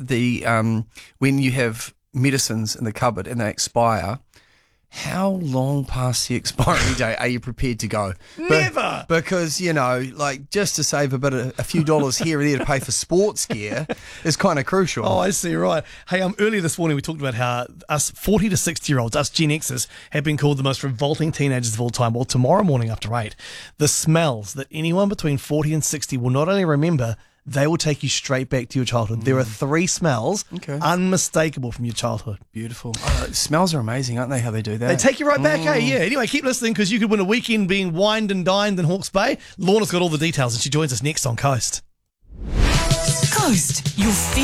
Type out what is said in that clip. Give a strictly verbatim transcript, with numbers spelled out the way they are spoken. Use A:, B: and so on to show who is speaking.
A: the um, when you have medicines in the cupboard and they expire, how long past the expiry date are you prepared to go?
B: Never!
A: But, because, you know, like just to save a bit of a few dollars here and there to pay for sports gear is kind of crucial.
B: Oh, I see, right. Hey, um, earlier this morning we talked about how us forty to sixty year olds, us Gen Xers, have been called the most revolting teenagers of all time. Well, tomorrow morning after eight, the smells that anyone between forty and sixty will not only remember, they will take you straight back to your childhood. Mm. There are three smells okay. unmistakable from your childhood.
A: Beautiful. Oh, smells are amazing, aren't they, how they do that?
B: They take you right back, mm. eh? Yeah. Anyway, keep listening because you could win a weekend being wined and dined in Hawke's Bay. Lorna's got all the details and she joins us next on Coast.
C: Coast, your